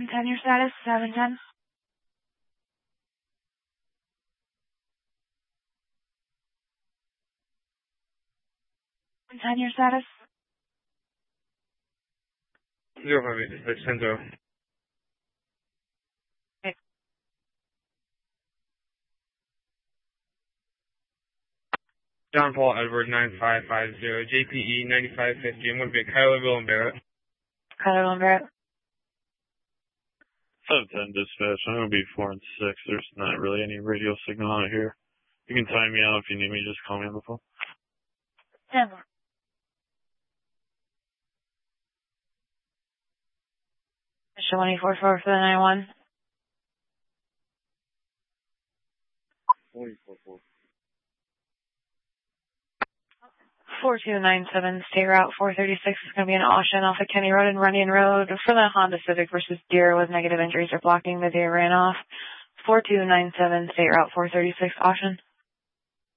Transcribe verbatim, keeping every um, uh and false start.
ten, your status, seven ten. ten, your status. zero five eight six, ten zero. Okay. John Paul Edward nine five five zero, J P E ninety-five fifty. I'm going to be at Kylerville and Barrett. Kylerville and Barrett. seven ten dispatch. I'm going to be four and six. There's not really any radio signal out here. You can time me out if you need me. Just call me on the phone. ten. Show one eight four four for the nine one. one eight four four. four two nine seven, state route four thirty-six is going to be an Austin off of Kenny Road and Runyon Road for the Honda Civic versus Deere with negative injuries or blocking. The Deere ran off. four two nine seven, state route four thirty-six, Austin.